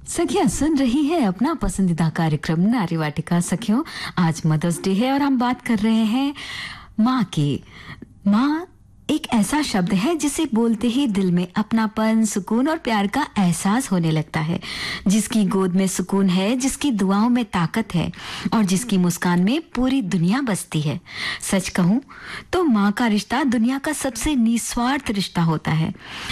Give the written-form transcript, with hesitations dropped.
सखियां सुन रही है अपना पसंदीदा कार्यक्रम नारी वाटिका। सखियों, आज मदर्स डे है और हम बात कर रहे हैं माँ की। माँ एक ऐसा शब्द है जिसे बोलते ही दिल में अपनापन, सुकून और प्यार का एहसास होने लगता है। जिसकी गोद में सुकून है, जिसकी दुआओं में ताकत है और जिसकी मुस्कान में पूरी दुनिया बसती है। सच कहूँ तो माँ का रिश्ता दुनिया का सबसे निस्वार्थ रिश्ता होता है।